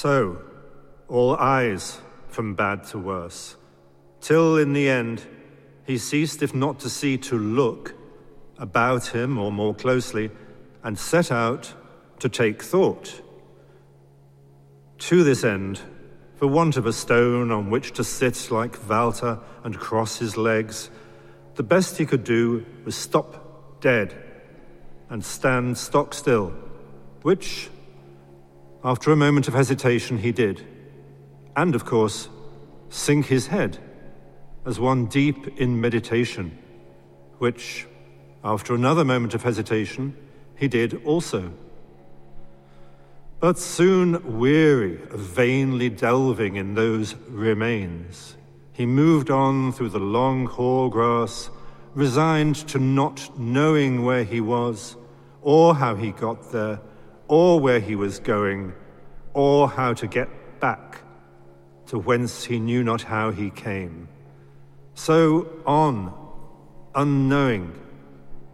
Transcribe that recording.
So, all eyes from bad to worse, till in the end he ceased, if not to see, to look about him or more closely, and set out to take thought. To this end, for want of a stone on which to sit like Walter and cross his legs, the best he could do was stop dead and stand stock still, which, after a moment of hesitation, he did, and, of course, sink his head as one deep in meditation, which, after another moment of hesitation, he did also. But soon weary of vainly delving in those remains, he moved on through the long hoar grass, resigned to not knowing where he was, or how he got there, or where he was going, or how to get back to whence he knew not how he came. So on, unknowing,